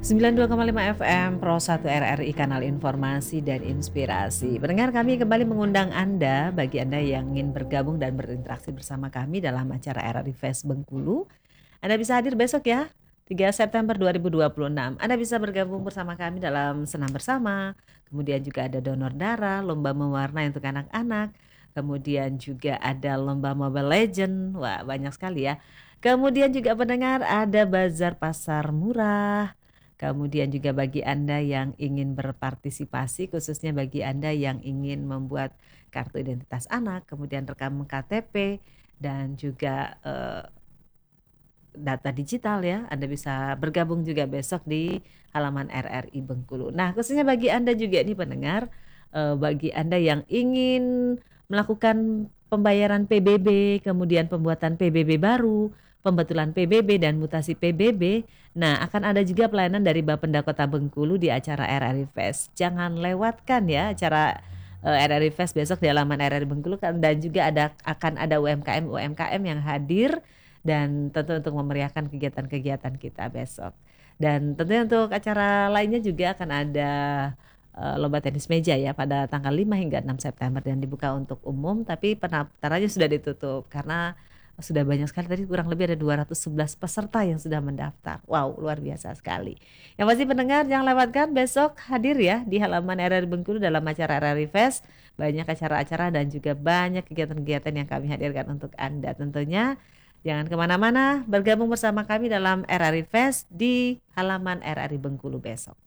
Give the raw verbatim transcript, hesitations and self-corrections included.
sembilan puluh dua koma lima F M Pro satu R R I, kanal informasi dan inspirasi. Pendengar, kami kembali mengundang Anda, bagi Anda yang ingin bergabung dan berinteraksi bersama kami dalam acara R R I Fest Bengkulu. Anda bisa hadir besok ya, tiga September dua ribu dua puluh enam. Anda bisa bergabung bersama kami dalam senam bersama, kemudian juga ada donor darah, lomba mewarnai untuk anak-anak, kemudian juga ada lomba Mobile Legend, wah banyak sekali ya. Kemudian juga pendengar ada bazar pasar murah. Kemudian juga bagi Anda yang ingin berpartisipasi, khususnya bagi Anda yang ingin membuat kartu identitas anak, kemudian rekam K T P, dan juga eh, data digital ya, Anda bisa bergabung juga besok di halaman R R I Bengkulu. Nah, khususnya bagi Anda juga nih pendengar, eh, bagi Anda yang ingin melakukan pembayaran P B B, kemudian pembuatan P B B baru, pembetulan P B B dan mutasi P B B. Nah, akan ada juga pelayanan dari Bapenda Kota Bengkulu di acara R R I Fest. Jangan lewatkan ya acara eh, R R I Fest besok di halaman R R I Bengkulu kan, dan juga ada akan ada U M K M U M K M yang hadir dan tentu untuk memeriahkan kegiatan-kegiatan kita besok. Dan tentunya untuk acara lainnya juga akan ada eh, lomba tenis meja ya pada tanggal lima hingga enam September, dan dibuka untuk umum, tapi pendaftarannya sudah ditutup karena sudah banyak sekali, tadi kurang lebih ada dua ratus sebelas peserta yang sudah mendaftar. Wow, luar biasa sekali. Yang pasti pendengar jangan lewatkan besok hadir ya di halaman R R I Bengkulu dalam acara R R I Fest. Banyak acara-acara dan juga banyak kegiatan-kegiatan yang kami hadirkan untuk Anda tentunya. Jangan kemana-mana, bergabung bersama kami dalam R R I Fest di halaman R R I Bengkulu besok.